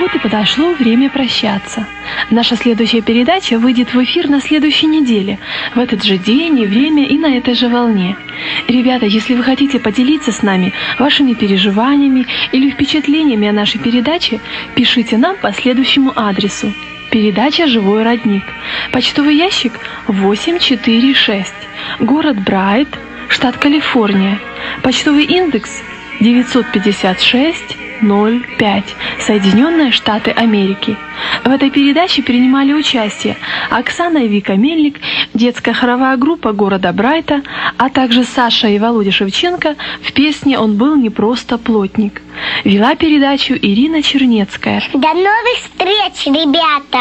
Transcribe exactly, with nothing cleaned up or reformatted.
Вот и подошло время прощаться. Наша следующая передача выйдет в эфир на следующей неделе, в этот же день и время и на этой же волне. Ребята, если вы хотите поделиться с нами вашими переживаниями или впечатлениями о нашей передаче, пишите нам по следующему адресу. Передача «Живой родник». Почтовый ящик восемь четыре шесть. Город Брайт, штат Калифорния. Почтовый индекс девятьсот пятьдесят шесть ноль пять, Соединенные Штаты Америки. В этой передаче принимали участие Оксана и Вика Мельник, детская хоровая группа города Брайта, а также Саша и Володя Шевченко в песне «Он был не просто плотник». Вела передачу Ирина Чернецкая. До новых встреч, ребята!